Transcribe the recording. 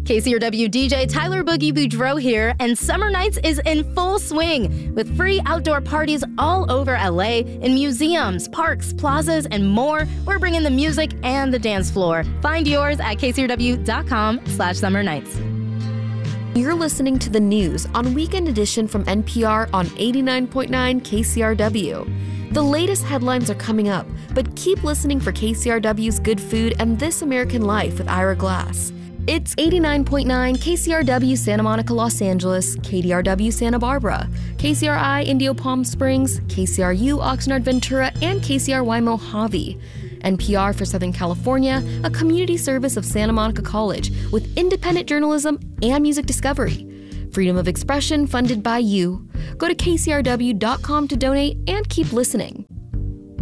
KCRW DJ Tyler Boogie Boudreau here, and Summer Nights is in full swing with free outdoor parties all over LA in museums, parks, plazas, and more. We're bringing the music and the dance floor. Find yours at kcrw.com/summernights. You're listening to the news on Weekend Edition from NPR on 89.9 KCRW. The latest headlines are coming up, but keep listening for KCRW's Good Food and This American Life with Ira Glass. It's 89.9 KCRW Santa Monica, Los Angeles, KDRW Santa Barbara, KCRI Indio Palm Springs, KCRU Oxnard Ventura, and KCRY Mojave. NPR for Southern California, a community service of Santa Monica College with independent journalism and music discovery. Freedom of expression funded by you. Go to kcrw.com to donate and keep listening.